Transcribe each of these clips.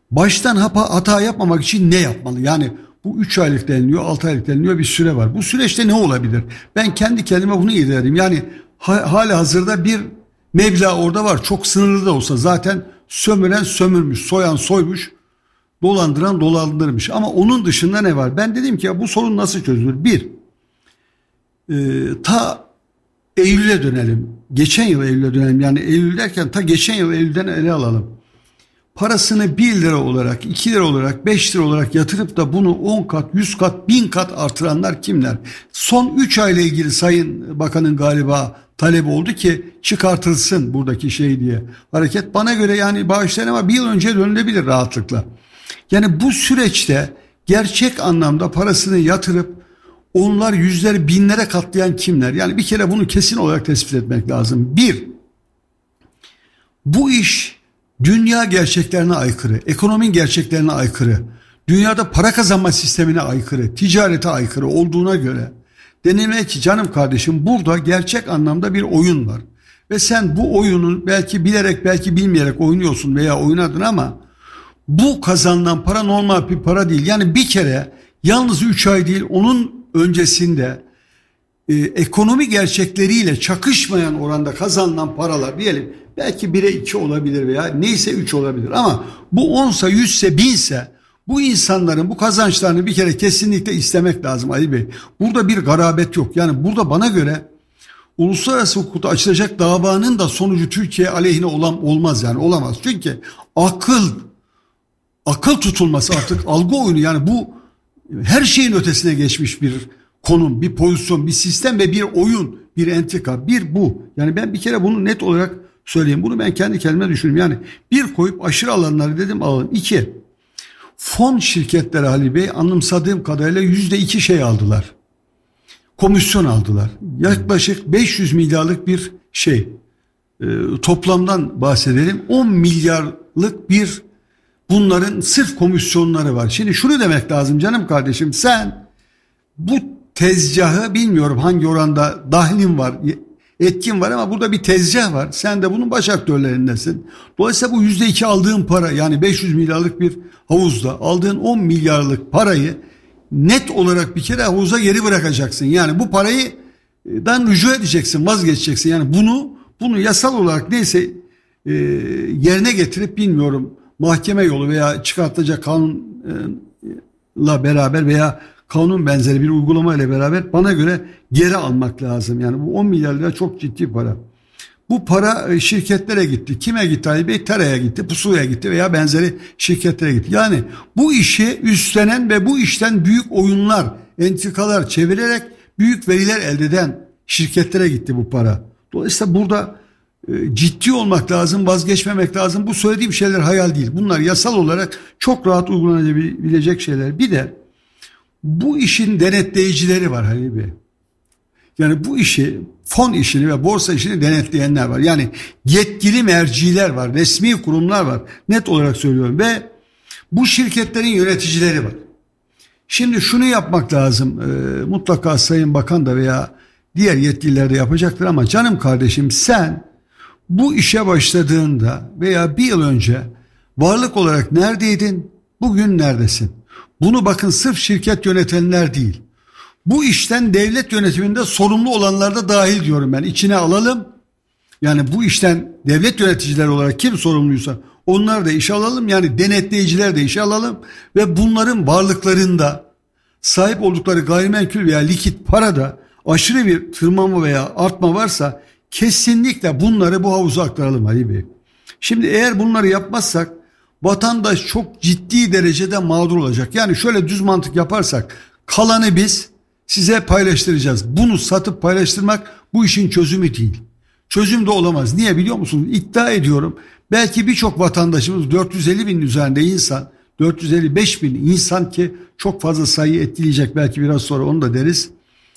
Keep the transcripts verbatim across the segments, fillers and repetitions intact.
baştan hata, hata yapmamak için ne yapmalı? Yani bu üç aylık deniliyor, altı aylık deniliyor, bir süre var. Bu süreçte ne olabilir? Ben kendi kendime bunu ilerleyeyim. Yani ha, hala hazırda bir meblağ orada var. Çok sınırlı da olsa zaten sömüren sömürmüş, soyan soymuş, dolandıran dolandırmış. Ama onun dışında ne var? Ben dedim ki ya bu sorun nasıl çözülür? Bir, e, ta Eylül'e dönelim. Geçen yıl Eylül'e dönelim. Yani Eylül derken ta geçen yıl Eylül'den ele alalım. Parasını bir lira olarak, iki lira olarak, beş lira olarak yatırıp da bunu on kat, yüz kat, bin kat artıranlar kimler? Son üç ayla ilgili Sayın Bakan'ın galiba talebi oldu ki çıkartılsın buradaki şey diye. Hareket bana göre yani bağışlayın ama bir yıl önce dönülebilir rahatlıkla. Yani bu süreçte gerçek anlamda parasını yatırıp onlar yüzler binlere katlayan kimler? Yani bir kere bunu kesin olarak tespit etmek lazım. Bir, bu iş dünya gerçeklerine aykırı, ekonominin gerçeklerine aykırı, dünyada para kazanma sistemine aykırı, ticarete aykırı olduğuna göre denilmeli ki canım kardeşim burada gerçek anlamda bir oyun var. Ve sen bu oyunu belki bilerek belki bilmeyerek oynuyorsun veya oynadın ama bu kazanılan para normal bir para değil. Yani bir kere yalnız üç ay değil onun öncesinde e, ekonomi gerçekleriyle çakışmayan oranda kazanılan paralar diyelim belki bire iki olabilir veya neyse üç olabilir ama bu onsa yüzse binse bu insanların bu kazançlarını bir kere kesinlikle istemek lazım Ali Bey. Burada bir garabet yok. Yani burada bana göre uluslararası hukukta açılacak davanın da sonucu Türkiye aleyhine olan olmaz yani olamaz. Çünkü akıl akıl tutulması artık algı oyunu yani bu her şeyin ötesine geçmiş bir konum, bir pozisyon, bir sistem ve bir oyun, bir entrika, bir bu. Yani ben bir kere bunu net olarak söyleyeyim. Bunu ben kendi kendime düşünüyorum. Yani bir koyup aşırı alanları dedim alalım. İki, fon şirketleri Ali Bey anımsadığım kadarıyla yüzde iki şey aldılar. Komisyon aldılar. Yaklaşık beş yüz milyarlık bir şey. E, toplamdan bahsedelim. on milyarlık bir bunların sırf komisyonları var. Şimdi şunu demek lazım canım kardeşim. Sen bu tezgahı bilmiyorum hangi oranda dahlin var, etkin var ama burada bir tezgah var. Sen de bunun baş aktörlerindesin. Dolayısıyla bu yüzde iki aldığın para yani beş yüz milyarlık bir havuzda aldığın on milyarlık parayı net olarak bir kere havuza geri bırakacaksın. Yani bu parayı dan rücu edeceksin, vazgeçeceksin. Yani bunu bunu yasal olarak neyse e, yerine getirip bilmiyorum mahkeme yolu veya çıkartılacak kanunla beraber veya kanun benzeri bir uygulama ile beraber bana göre geri almak lazım. Yani bu on milyar lira çok ciddi para. Bu para şirketlere gitti. Kime gitti Ali Bey? Tera'ya gitti, Pusula'ya gitti veya benzeri şirketlere gitti. Yani bu işi üstlenen ve bu işten büyük oyunlar, entrikalar çevirerek büyük veriler elde eden şirketlere gitti bu para. Dolayısıyla burada ciddi olmak lazım, vazgeçmemek lazım. Bu söylediğim şeyler hayal değil. Bunlar yasal olarak çok rahat uygulanabilecek şeyler. Bir de bu işin denetleyicileri var Halil Bey. Yani bu işi, fon işini ve borsa işini denetleyenler var. Yani yetkili merciler var, resmi kurumlar var. Net olarak söylüyorum ve bu şirketlerin yöneticileri var. Şimdi şunu yapmak lazım. E, mutlaka Sayın Bakan da veya diğer yetkililer de yapacaktır ama canım kardeşim sen bu işe başladığında veya bir yıl önce varlık olarak neredeydin? Bugün neredesin? Bunu bakın sırf şirket yönetenler değil. Bu işten devlet yönetiminde sorumlu olanlar da dahil diyorum ben. İçine alalım. Yani bu işten devlet yöneticileri olarak kim sorumluysa onları da işe alalım. Yani denetleyiciler de işe alalım. Ve bunların varlıklarında sahip oldukları gayrimenkul veya likit parada aşırı bir tırmanma veya artma varsa kesinlikle bunları bu havuza aktaralım Ali Bey. Şimdi eğer bunları yapmazsak vatandaş çok ciddi derecede mağdur olacak. Yani şöyle düz mantık yaparsak kalanı biz size paylaştıracağız. Bunu satıp paylaştırmak bu işin çözümü değil. Çözüm de olamaz. Niye biliyor musunuz? İddia ediyorum. Belki birçok vatandaşımız dört yüz elli bin üzerinde insan, dört yüz elli beş bin insan ki çok fazla sayı etkileyecek belki biraz sonra onu da deriz.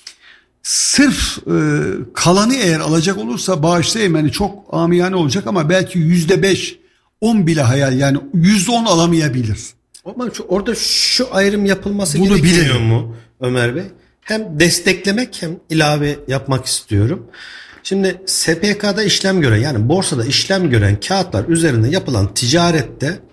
Sırf e, kalanı eğer alacak olursa bağışlayayım yani çok amiyane olacak ama belki yüzde beş, on bile hayal yani yüzde on alamayabilir. Ama şu, orada şu ayrım yapılması bunu gerekiyor bilelim. mu Ömer Bey? Hem desteklemek hem ilave yapmak istiyorum. Şimdi S P K'da işlem gören yani borsada işlem gören kağıtlar üzerinde yapılan ticarette